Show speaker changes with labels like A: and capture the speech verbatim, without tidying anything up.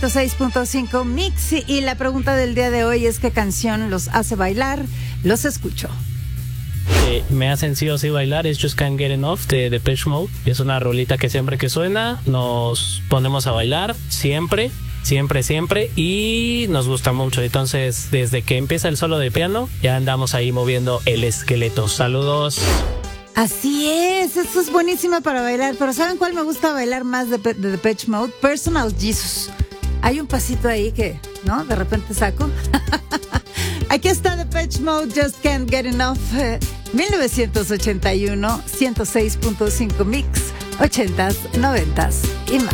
A: seis punto cinco Mix, y la pregunta del día de hoy es: ¿qué canción los hace bailar? Los escucho.
B: Eh, me hacen sí o sí bailar es Just Can't Get Enough de Depeche Mode. Es una rolita que siempre que suena nos ponemos a bailar, siempre, siempre, siempre, y nos gusta mucho. Entonces, desde que empieza el solo de piano, ya andamos ahí moviendo el esqueleto. Saludos.
A: Así es, esto es buenísimo para bailar, pero ¿saben cuál me gusta bailar más de, de Depeche Mode? Personal Jesus. Hay un pasito ahí que, ¿no? De repente saco. Aquí está Depeche Mode, Just Can't Get Enough. eh, mil novecientos ochenta y uno, ciento seis punto cinco Mix, ochentas, noventas y más.